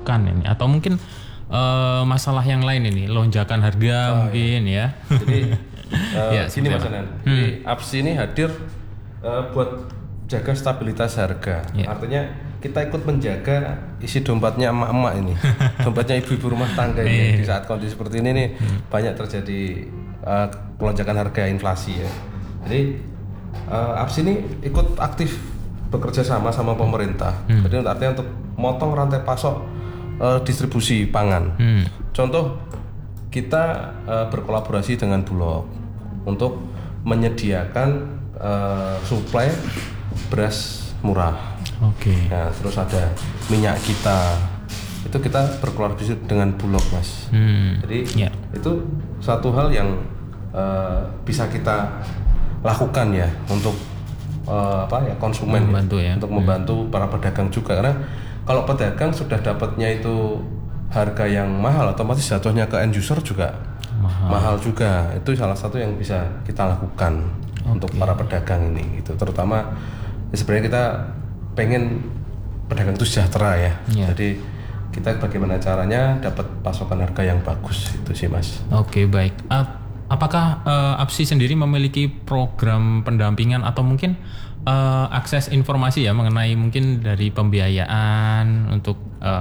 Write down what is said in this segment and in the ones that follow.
lakukan ini, atau mungkin masalah yang lain ini, lonjakan harga mungkin ya. Jadi gini seperti Mas apa? Anan, jadi APSI ini hadir buat jaga stabilitas harga. Artinya kita ikut menjaga isi dompetnya emak-emak ini, dompetnya ibu-ibu rumah tangga ini. Di saat kondisi seperti ini nih banyak terjadi lonjakan harga inflasi ya. Jadi APSI ini ikut aktif bekerja sama pemerintah. Jadi artinya untuk motong rantai pasok distribusi pangan. Contoh kita berkolaborasi dengan Bulog untuk menyediakan suplai beras murah. Oke. Nah, terus ada minyak itu kita berkolaborasi dengan Bulog, Mas. Jadi itu satu hal yang bisa kita lakukan ya untuk konsumen membantu ya. Untuk membantu para pedagang juga, karena kalau pedagang sudah dapatnya itu harga yang mahal, otomatis jatuhnya ke end user juga mahal juga. Itu salah satu yang bisa kita lakukan untuk para pedagang ini gitu. Terutama sebenarnya kita pengen pedagang itu sejahtera ya. Jadi kita bagaimana caranya dapat pasokan harga yang bagus, itu sih Mas. Oke, baik. Apakah APSI sendiri memiliki program pendampingan atau mungkin akses informasi ya mengenai mungkin dari pembiayaan untuk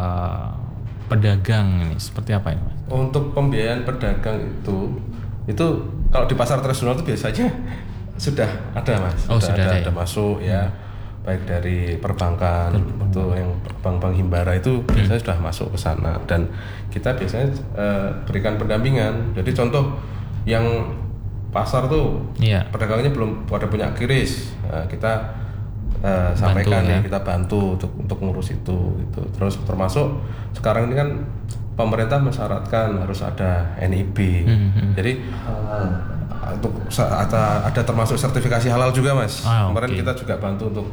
pedagang ini, seperti apa ini Mas? Untuk pembiayaan pedagang itu kalau di pasar tradisional itu biasanya sudah ada Mas. Sudah ada masuk ya. Baik dari perbankan atau yang bank-bank himbara itu biasanya sudah masuk ke sana, dan kita biasanya berikan pendampingan. Jadi contoh yang pasar tuh pedagangnya belum pada punya QRIS, kita sampaikan ya, kita bantu untuk ngurus itu gitu. Terus termasuk sekarang ini kan pemerintah mensyaratkan harus ada NIB. Jadi untuk ada termasuk sertifikasi halal juga Mas. Kemarin kita juga bantu untuk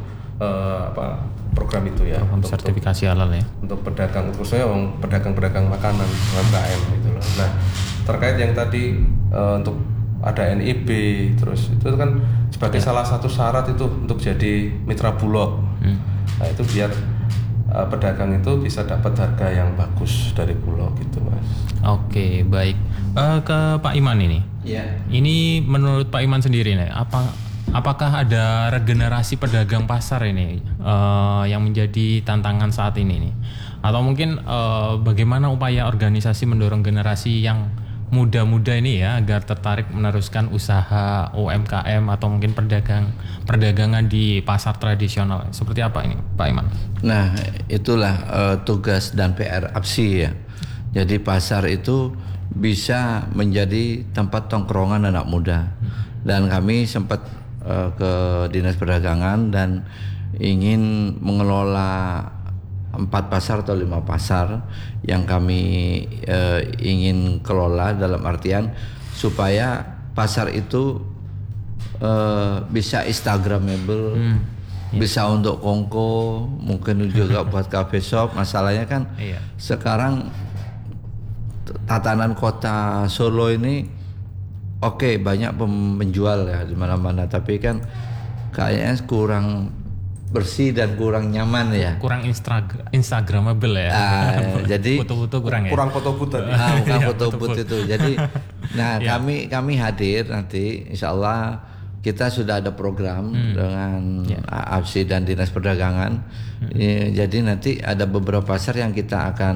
program itu ya, untuk sertifikasi halal ya, untuk pedagang, khususnya pedagang-pedagang makanan UMKM gitu loh. Nah, terkait yang tadi untuk ada NIB, terus itu kan sebagai salah satu syarat itu untuk jadi mitra Bulog. Nah, itu biar pedagang itu bisa dapat harga yang bagus dari Bulog gitu Mas. Oke, baik. Ke Pak Iman ini. Ini menurut Pak Iman sendiri nih, apakah ada regenerasi pedagang pasar ini yang menjadi tantangan saat ini nih? Atau mungkin bagaimana upaya organisasi mendorong generasi yang muda-muda ini ya agar tertarik meneruskan usaha UMKM atau mungkin perdagangan di pasar tradisional? Seperti apa ini Pak Iman? Nah, itulah tugas dan PR APSI ya. Jadi pasar itu bisa menjadi tempat tongkrongan anak muda. Dan kami sempat ke Dinas Perdagangan dan ingin mengelola 4 pasar atau 5 pasar yang kami ingin kelola, dalam artian supaya pasar itu bisa Instagramable, bisa untuk kongko, mungkin juga buat cafe shop. Masalahnya kan sekarang tatanan kota Solo ini banyak penjual ya di mana-mana, tapi kan kayaknya kurang bersih dan kurang nyaman ya. Kurang Instagramable ya. Jadi foto-foto kurang ya. Kurang foto booth tadi. Bukan foto booth itu. Jadi kami hadir nanti, insya Allah kita sudah ada program dengan APSI dan Dinas Perdagangan. Jadi nanti ada beberapa pasar yang kita akan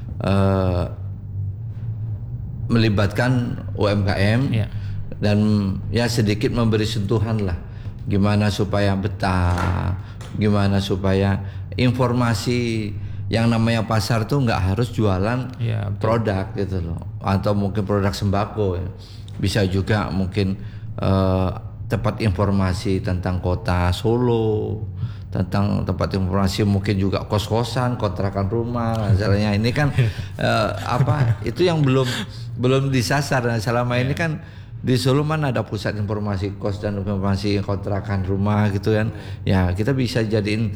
melibatkan UMKM dan ya sedikit memberi sentuhan lah, gimana supaya betah, gimana supaya informasi yang namanya pasar tuh nggak harus jualan produk gitu loh, atau mungkin produk sembako ya. Bisa juga mungkin tempat informasi tentang kota Solo, tentang tempat informasi mungkin juga kos-kosan, kontrakan rumah. Misalnya ini kan itu yang belum disasar. Nah, selama ini kan di Solo mana ada pusat informasi kos dan informasi kontrakan rumah gitu kan. Ya, kita bisa jadiin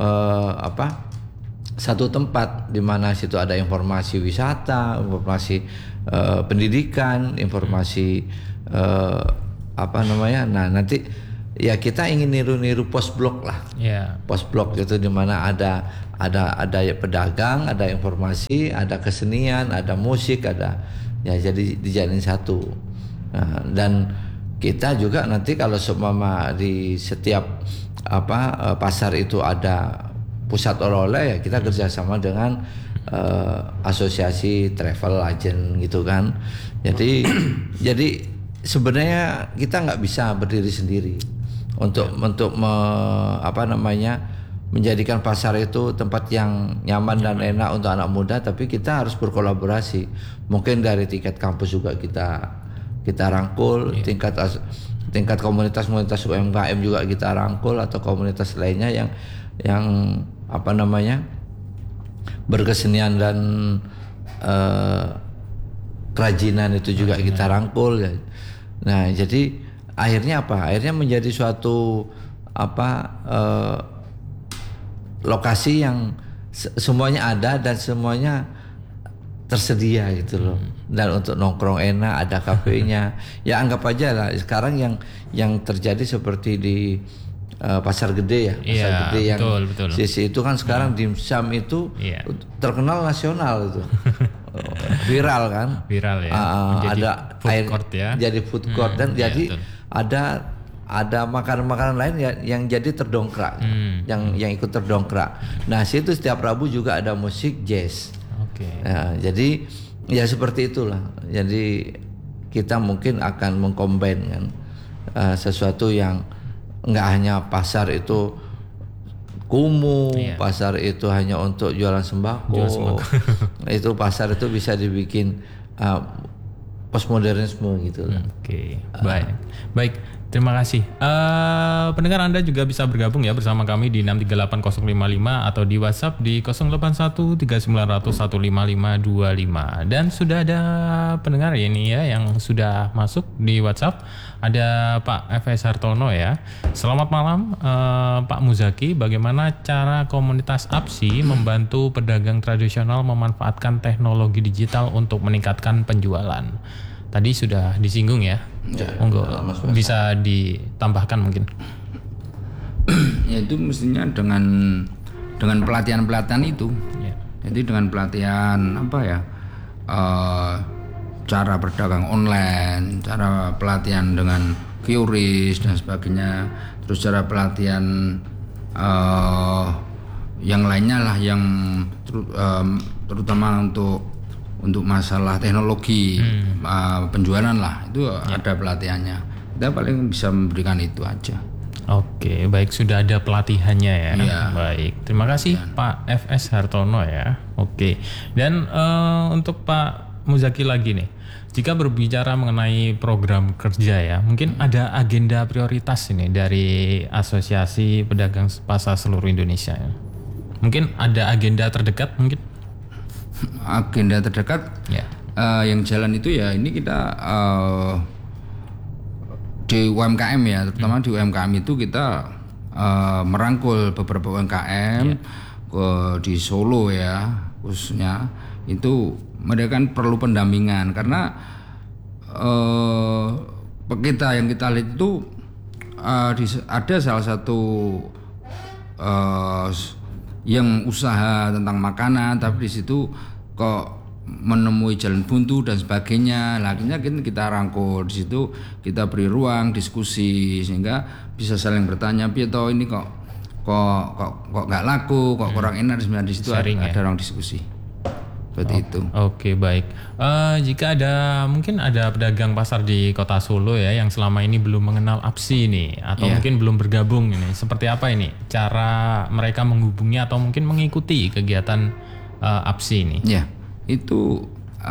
satu tempat di mana situ ada informasi wisata, informasi pendidikan, informasi Nah, nanti ya kita ingin niru-niru pos blok lah. Pos blok itu di mana ada ada pedagang, ada informasi, ada kesenian, ada musik, ada ya, jadi dijadiin satu. Nah, dan kita juga nanti kalau seumpama di setiap pasar itu ada pusat oleh-oleh, ya kita kerjasama dengan asosiasi travel agent gitu kan. Jadi sebenarnya kita nggak bisa berdiri sendiri untuk menjadikan pasar itu tempat yang nyaman dan enak untuk anak muda, tapi kita harus berkolaborasi. Mungkin dari tingkat kampus juga kita rangkul, tingkat komunitas UMKM juga kita rangkul, atau komunitas lainnya yang berkesenian dan kerajinan itu juga kita rangkul. Nah, jadi akhirnya akhirnya menjadi suatu lokasi yang semuanya ada dan semuanya tersedia gitu loh. Dan untuk nongkrong enak, ada kafenya. Ya anggap aja lah sekarang yang terjadi seperti di Pasar Gede ya, Pasar Gede yang betul. Sisi itu kan sekarang dimsum itu terkenal nasional itu. Viral kan? Viral ya. Ada food court ya. Jadi food court dan jadi ada makanan-makanan lain yang jadi terdongkrak, yang ikut terdongkrak. Nah, situ setiap Rabu juga ada musik jazz. Nah, jadi ya seperti itulah. Jadi kita mungkin akan mengcombine kan sesuatu yang nggak hanya pasar itu kumuh, pasar itu hanya untuk jualan sembako. Itu pasar itu bisa dibikin postmodernisme gitu. Baik. Terima kasih. Pendengar, Anda juga bisa bergabung ya bersama kami di 638055 atau di WhatsApp di 0813900155525. Dan sudah ada pendengar ini ya yang sudah masuk di WhatsApp. Ada Pak F.S. Hartono ya. Selamat malam Pak Muzaki. Bagaimana cara komunitas APSI membantu pedagang tradisional memanfaatkan teknologi digital untuk meningkatkan penjualan? Tadi sudah disinggung ya. Monggo bisa ditambahkan mungkin. Ya itu mestinya dengan pelatihan itu. Jadi dengan pelatihan cara berdagang online, cara pelatihan dengan QRIS dan sebagainya, terus cara pelatihan yang lainnya lah yang terutama untuk masalah teknologi penjualan lah itu ada pelatihannya. Kita paling bisa memberikan itu aja. Oke, baik, sudah ada pelatihannya ya. Baik, terima kasih Pak F.S. Hartono ya. Oke, dan untuk Pak Muzaki lagi nih, jika berbicara mengenai program kerja ya, mungkin ada agenda prioritas ini dari Asosiasi Pedagang Pasar seluruh Indonesia ya. Mungkin ada agenda terdekat mungkin? Agenda terdekat yang jalan itu ya ini kita di UMKM ya, terutama di UMKM itu kita merangkul beberapa UMKM di Solo ya khususnya, itu mereka kan perlu pendampingan karena yang kita lihat itu ada salah satu yang usaha tentang makanan tapi di situ kok menemui jalan buntu dan sebagainya. Akhirnya kita rangkul di situ, kita beri ruang diskusi sehingga bisa saling bertanya, "Piye ini kok nggak laku, kok kurang enak." Sebenarnya di situ ada ruang diskusi. Seperti itu. Oke, baik. Jika mungkin ada pedagang pasar di Kota Solo ya yang selama ini belum mengenal APSI ini atau mungkin belum bergabung ini, seperti apa ini cara mereka menghubungi atau mungkin mengikuti kegiatan APSI ini? Ya, itu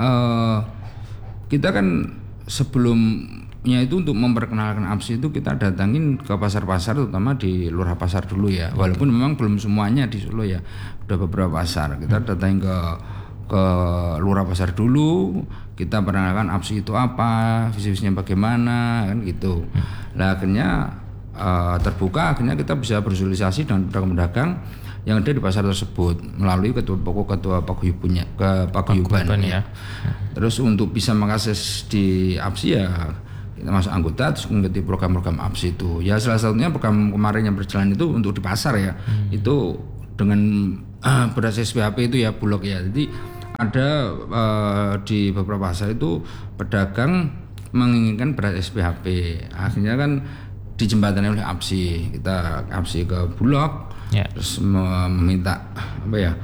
kita kan sebelumnya itu untuk memperkenalkan APSI itu kita datangin ke pasar-pasar, terutama di Lurah Pasar dulu ya. Walaupun memang belum semuanya di Solo ya, udah beberapa pasar. Kita datangin ke Lurah Pasar dulu, kita perkenalkan APSI itu apa, visi-visinya bagaimana kan gitu. Nah akhirnya terbuka, akhirnya kita bisa bersosialisasi dengan pedagang-pedagang yang ada di pasar tersebut melalui ketua paguyuban ya. Terus untuk bisa mengakses di APSI ya kita masuk anggota terus mengikuti program-program APSI itu. Ya salah satunya program kemarin yang berjalan itu untuk di pasar ya. Itu dengan beras SPHP itu ya Bulog ya. Jadi ada di beberapa pasar itu pedagang menginginkan beras SPHP. Akhirnya kan dijembatani oleh APSI. Kita APSI ke Bulog, terus meminta apa ya?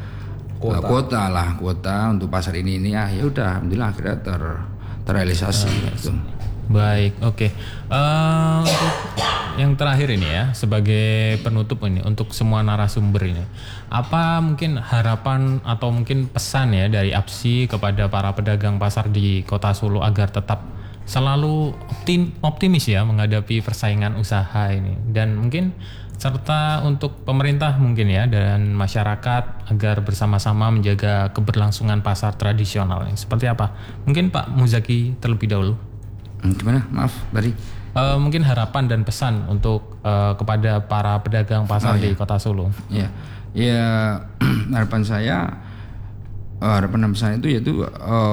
Kuota untuk pasar ini ya udah alhamdulillah akhirnya terrealisasi gitu. Baik, oke. Untuk yang terakhir ini ya, sebagai penutup ini untuk semua narasumber ini, apa mungkin harapan atau mungkin pesan ya dari APSI kepada para pedagang pasar di Kota Solo agar tetap selalu optimis ya menghadapi persaingan usaha ini, dan mungkin serta untuk pemerintah mungkin ya dan masyarakat agar bersama-sama menjaga keberlangsungan pasar tradisional ini. Seperti apa? Mungkin Pak Muzaki terlebih dahulu. Gimana? Maaf tadi. Mungkin harapan dan pesan untuk kepada para pedagang pasar di Kota Solo. Ya, harapan saya itu yaitu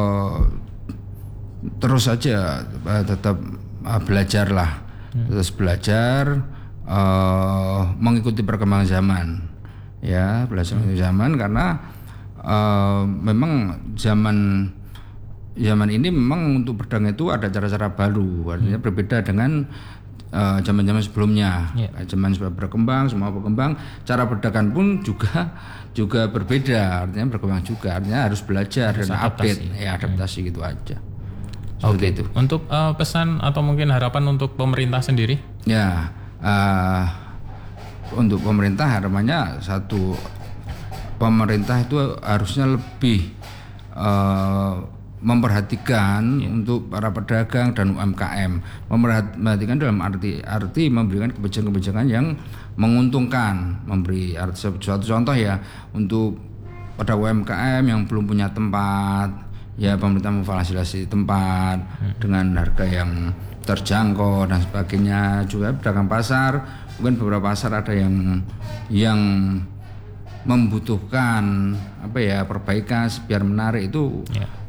terus saja tetap belajarlah, terus belajar, mengikuti perkembangan zaman, ya belajar mengikuti zaman karena memang zaman ini memang untuk berdagang itu ada cara-cara baru, artinya berbeda dengan zaman-zaman sebelumnya. Zaman sudah berkembang, semua berkembang, cara berdagang pun juga berbeda, artinya berkembang juga, artinya harus belajar dan update, adaptasi gitu aja. Oke, itu. Untuk pesan atau mungkin harapan untuk pemerintah sendiri? Ya, untuk pemerintah harapannya satu, pemerintah itu harusnya lebih memperhatikan untuk para pedagang dan UMKM, memperhatikan dalam arti memberikan kebijakan-kebijakan yang menguntungkan, memberi suatu contoh ya untuk pada UMKM yang belum punya tempat, ya pemerintah memfasilitasi tempat dengan harga yang terjangkau dan sebagainya. Juga pedagang pasar, mungkin beberapa pasar ada yang membutuhkan apa ya perbaikan biar menarik itu.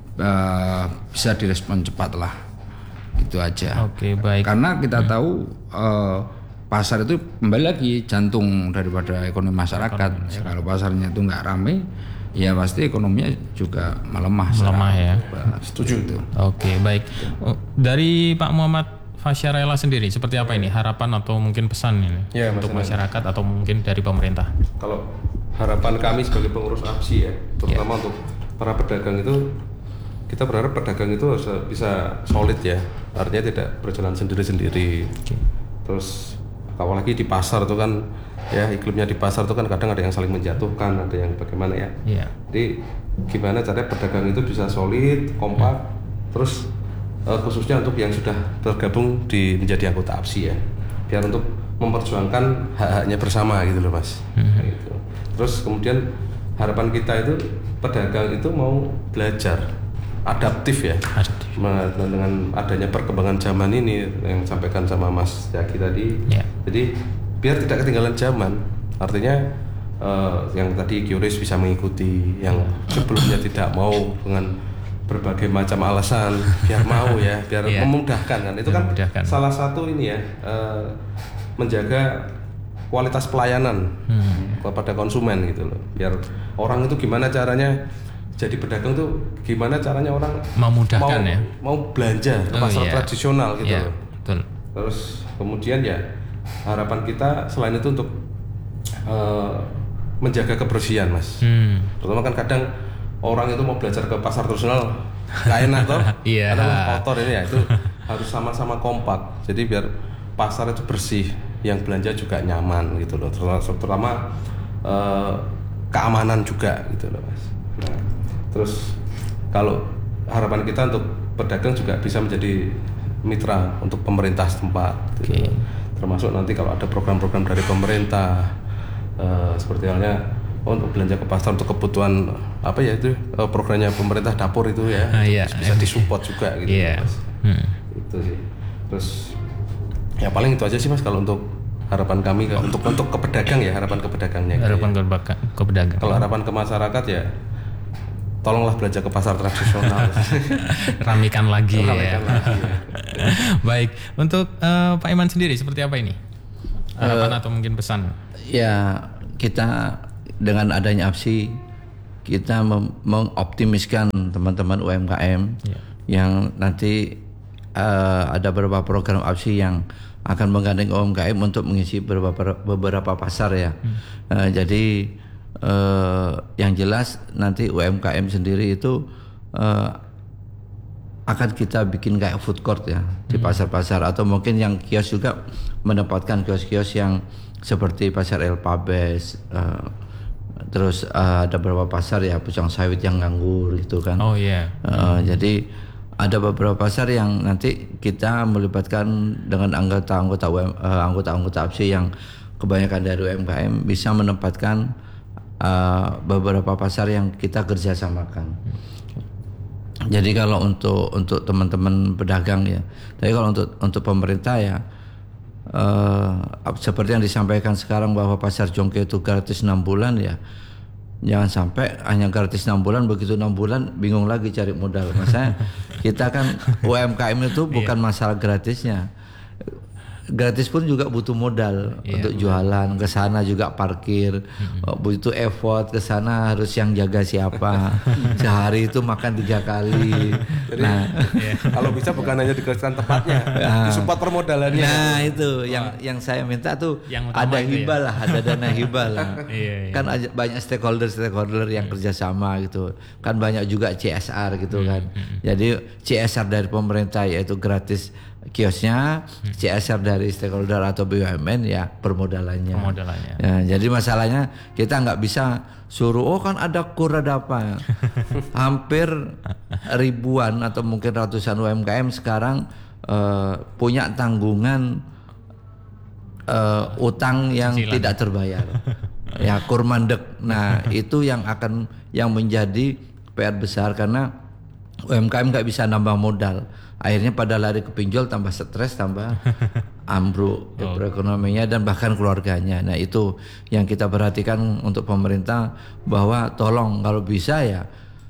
Bisa direspon cepat lah, itu aja. Oke, baik. Karena kita tahu pasar itu kembali lagi jantung daripada ekonomi masyarakat. Ya, kalau pasarnya itu nggak ramai, ya pasti ekonominya juga melemah ya. Setuju itu. Oke, baik. Dari Pak Muhammad Fasyarela sendiri, seperti apa ini harapan atau mungkin pesan ini untuk masyarakat atau mungkin dari pemerintah? Kalau harapan kami sebagai pengurus APSI ya, terutama untuk para pedagang itu, kita berharap pedagang itu harus bisa solid ya, artinya tidak berjalan sendiri-sendiri. Terus apalagi di pasar itu kan ya, iklimnya di pasar itu kan kadang ada yang saling menjatuhkan, ada yang bagaimana ya. Jadi gimana caranya pedagang itu bisa solid, kompak, terus khususnya untuk yang sudah tergabung menjadi anggota APSI ya, biar untuk memperjuangkan hak-haknya bersama gitu loh Mas. Gitu. Terus kemudian harapan kita itu pedagang itu mau belajar adaptif ya, dengan adanya perkembangan zaman ini yang disampaikan sama Mas Yaki tadi. Jadi biar tidak ketinggalan zaman, artinya yang tadi QRIS bisa mengikuti, yang sebelumnya tidak mau dengan berbagai macam alasan biar mau ya, biar memudahkan kan, itu kan salah satu ini ya, menjaga kualitas pelayanan kepada konsumen gitu loh, biar orang itu gimana caranya jadi pedagang tuh gimana caranya orang memudahkan mau belanja ke pasar tradisional gitu loh. Betul. Terus kemudian ya harapan kita selain itu untuk menjaga kebersihan Mas. Terutama kan kadang orang itu mau belajar ke pasar tradisional gak enak toh, karena kotor ini ya, itu harus sama-sama kompak. Jadi biar pasar itu bersih, yang belanja juga nyaman gitu loh. Terutama keamanan juga gitu loh Mas. Nah, terus kalau harapan kita untuk pedagang juga bisa menjadi mitra untuk pemerintah setempat, gitu. Termasuk nanti kalau ada program-program dari pemerintah, seperti halnya untuk belanja ke pasar untuk kebutuhan apa ya itu programnya pemerintah dapur itu ya, bisa disupport juga gitu Mas. Itu sih. Terus ya paling itu aja sih Mas kalau untuk harapan kami untuk ke pedagang ya, harapan ke pedagangnya. Harapan gitu ya. Ke pedagang. Kalau harapan ke masyarakat ya tolonglah belanja ke pasar tradisional. Ramikan lagi ya. Baik, untuk Pak Iman sendiri seperti apa ini? Harapan atau mungkin pesan? Ya, kita dengan adanya APSI kita mengoptimiskan teman-teman UMKM yang nanti ada beberapa program APSI yang akan menggandeng UMKM untuk mengisi beberapa pasar ya. Jadi yang jelas nanti UMKM sendiri itu akan kita bikin kayak food court ya di pasar-pasar, atau mungkin yang kios juga menempatkan kios-kios yang seperti pasar Elpabes, terus ada beberapa pasar ya Pucang Sawit yang nganggur gitu kan. Oh iya. Jadi ada beberapa pasar yang nanti kita melibatkan dengan anggota-anggota APSI yang kebanyakan dari UMKM bisa menempatkan beberapa pasar yang kita kerjasamakan. Jadi kalau untuk teman-teman pedagang ya, tapi kalau untuk pemerintah ya seperti yang disampaikan sekarang bahwa pasar Jongke itu gratis 6 bulan ya, jangan sampai hanya gratis 6 bulan, begitu 6 bulan bingung lagi cari modal. Maksudnya kita kan UMKM itu bukan masalah gratisnya, gratis pun juga butuh modal untuk jualan, ke sana juga parkir, butuh effort, ke sana harus yang jaga siapa, sehari itu makan 3 kali. Jadi kalau bisa bukan hanya digratiskan tempatnya, disupport permodalannya. Nah itu yang saya minta tuh ada hibah lah, ada dana hibah lah. Kan banyak stakeholder yang kerjasama gitu, kan banyak juga CSR gitu kan. Jadi CSR dari pemerintah yaitu gratis kiosnya, CSR dari stakeholder atau BUMN ya permodalannya. Ya, jadi masalahnya kita nggak bisa suruh kan ada kur ada apa. Hampir ribuan atau mungkin ratusan UMKM sekarang punya tanggungan utang yang tidak terbayar. Ya kur mandek. Nah itu yang menjadi PR besar karena UMKM nggak bisa nambah modal. Akhirnya pada lari ke pinjol, tambah stres, tambah ambruk perekonomiannya dan bahkan keluarganya. Nah itu yang kita perhatikan untuk pemerintah, bahwa tolong kalau bisa ya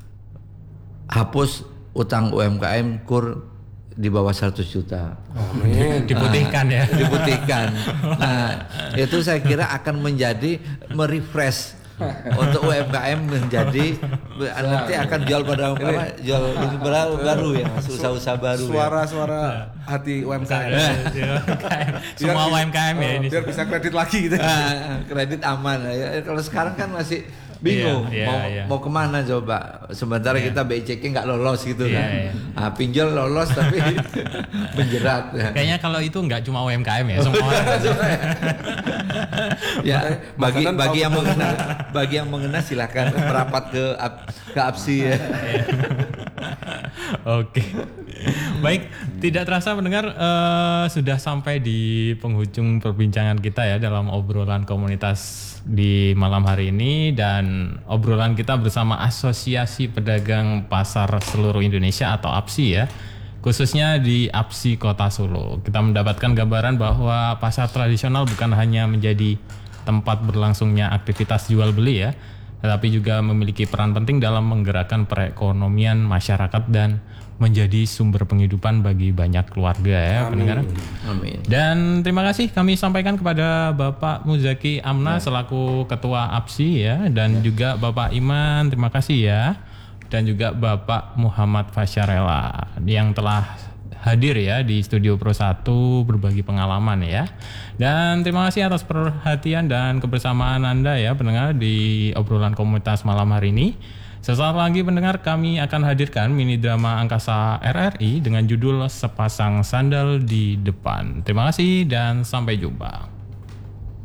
hapus utang UMKM kur di bawah 100 juta. Diputihkan ya. Diputihkan. Nah itu saya kira akan menjadi merefresh untuk UMKM menjadi nanti akan jual pada jual baru ya, usaha-usaha baru. Suara-suara hati UMKM. Semua UMKM ya ini. Biar bisa kredit lagi gitu. Kredit aman. Ya, kalau sekarang kan masih bingung mau kemana coba. Sementara kita BI checking nggak lolos gitu kan. Nah, pinjol lolos tapi menjerat. Kayaknya kalau itu nggak cuma UMKM ya, semua orang. Ya, bagi yang mengena silakan merapat ke APSI ya. Oke. Baik, tidak terasa mendengar sudah sampai di penghujung perbincangan kita ya dalam obrolan komunitas di malam hari ini, dan obrolan kita bersama Asosiasi Pedagang Pasar Seluruh Indonesia atau APSI ya, khususnya di APSI Kota Solo. Kita mendapatkan gambaran bahwa pasar tradisional bukan hanya menjadi tempat berlangsungnya aktivitas jual beli ya, tetapi juga memiliki peran penting dalam menggerakkan perekonomian masyarakat dan menjadi sumber penghidupan bagi banyak keluarga ya pendengar. Amin. Dan terima kasih kami sampaikan kepada Bapak Muzaki Amna selaku Ketua APSI ya, dan juga Bapak Iman, terima kasih ya, dan juga Bapak Muhammad Fasyarela yang telah hadir ya di Studio Pro 1 berbagi pengalaman ya. Dan terima kasih atas perhatian dan kebersamaan Anda ya pendengar di obrolan komunitas malam hari ini. Sesaat lagi pendengar, kami akan hadirkan mini drama angkasa RRI dengan judul Sepasang Sandal di Depan. Terima kasih dan sampai jumpa.